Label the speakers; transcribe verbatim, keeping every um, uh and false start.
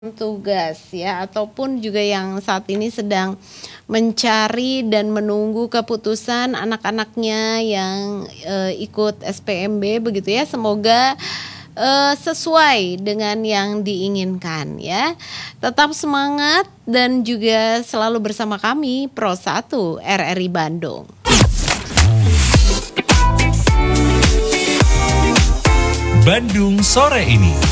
Speaker 1: Tugas ya, ataupun juga yang saat ini sedang mencari dan menunggu keputusan anak-anaknya yang, eee, ikut S P M B begitu ya, semoga, eee, sesuai dengan yang diinginkan ya. Tetap semangat dan juga selalu bersama kami Pro satu R R I Bandung.
Speaker 2: Bandung Sore Ini.